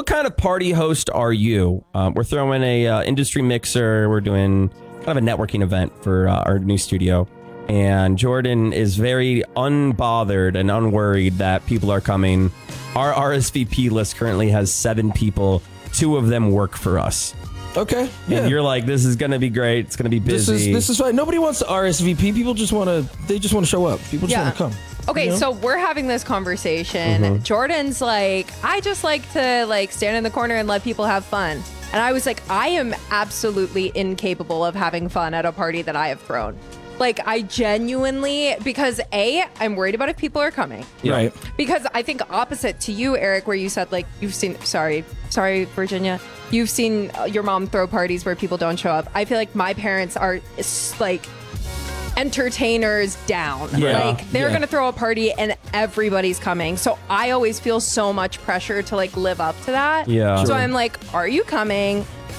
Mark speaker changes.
Speaker 1: what kind of party host are you? We're throwing a industry mixer. We're doing kind of a networking event for our new studio. And Jordan is very unbothered and unworried that people are coming. Our RSVP list currently has 7 people. 2 of them work for us.
Speaker 2: Okay. Yeah.
Speaker 1: And you're like, this is going to be great. It's going to be busy.
Speaker 2: This is fine. Nobody wants to RSVP. People just want to. They just want to show up. People just want to come.
Speaker 3: Okay, so we're having this conversation. Jordan's like, I just like to like stand in the corner and let people have fun. And I was like, I am absolutely incapable of having fun at a party that I have thrown. Like, I genuinely, because I'm worried about if people are coming.
Speaker 2: Right.
Speaker 3: Because I think opposite to you, Eric, where you said like, you've seen, sorry, Virginia, you've seen your mom throw parties where people don't show up. I feel like my parents are like entertainers down.
Speaker 1: Yeah.
Speaker 3: Like they're going to throw a party and everybody's coming. So I always feel so much pressure to like live up to that.
Speaker 1: Yeah.
Speaker 3: So I'm like, are you coming?